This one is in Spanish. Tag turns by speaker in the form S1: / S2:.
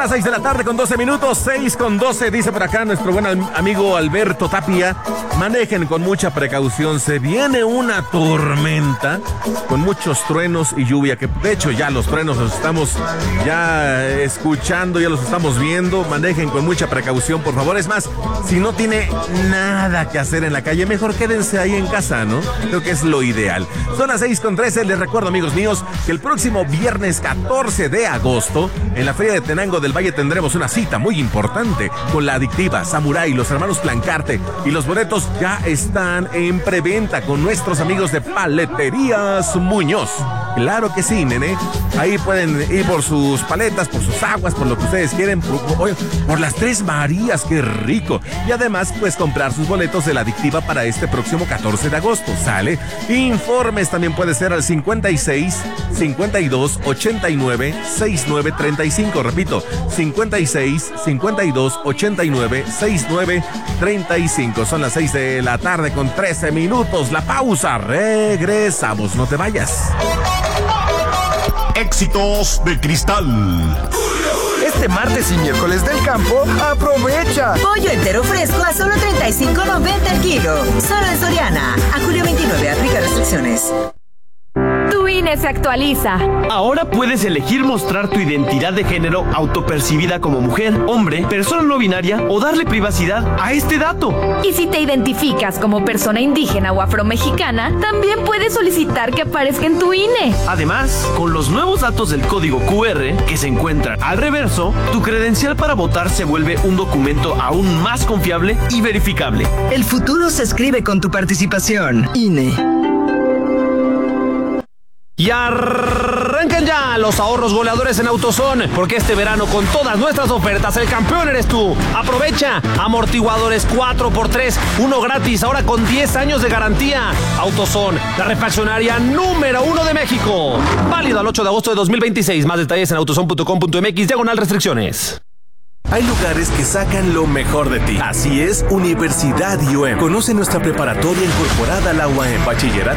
S1: las 6 de la tarde con 12 minutos, 6 con 12, dice por acá nuestro buen amigo Alberto Tapia. Manejen con mucha precaución, se viene una tormenta con muchos truenos y lluvia, que de hecho ya los truenos los estamos ya escuchando, ya los estamos viendo. Manejen con mucha precaución, por favor. Es más, si no tiene nada que hacer en la calle, mejor quédense ahí en casa, ¿no? Creo que es lo ideal. Son las 6 con 13, les recuerdo, amigos míos, que el próximo viernes 14 de agosto, en la Feria de Tenango del Valle tendremos una cita muy importante con La Adictiva, Samurai, los hermanos Plancarte, y los boletos ya están en preventa con nuestros amigos de Paleterías Muñoz. Claro que sí, nene. Ahí pueden ir por sus paletas, por sus aguas, por lo que ustedes quieren, por las Tres Marías, qué rico. Y además, pues comprar sus boletos de La Adictiva para este próximo 14 de agosto, ¿sale? Informes también puede ser al 56 52 89 69 35. Repito, 56 52 89 69 35. Son las 6 de la tarde con 13 minutos. La pausa. Regresamos. No te vayas.
S2: Éxitos de Cristal.
S3: Este martes y miércoles del campo, aprovecha.
S4: Pollo entero fresco a solo $35.90 el kilo. Solo en Soriana. A julio 29, aplica restricciones.
S5: Tu INE se actualiza.
S6: Ahora puedes elegir mostrar tu identidad de género autopercibida como mujer, hombre, persona no binaria o darle privacidad a este dato.
S5: Y si te identificas como persona indígena o afromexicana, también puedes solicitar que aparezca en tu INE.
S6: Además, con los nuevos datos del código QR que se encuentran al reverso, tu credencial para votar se vuelve un documento aún más confiable y verificable.
S7: El futuro se escribe con tu participación. INE.
S8: Y arrancan ya los ahorros goleadores en AutoZone, porque este verano con todas nuestras ofertas el campeón eres tú. Aprovecha, amortiguadores 4x3, uno gratis, ahora con 10 años de garantía. AutoZone, la refaccionaria número 1 de México. Válido al 8 de agosto de 2026. Más detalles en autozone.com.mx/restricciones.
S9: Hay lugares que sacan lo mejor de ti. Así es, Universidad IUM. Conoce nuestra preparatoria incorporada a la UAM, bachillerato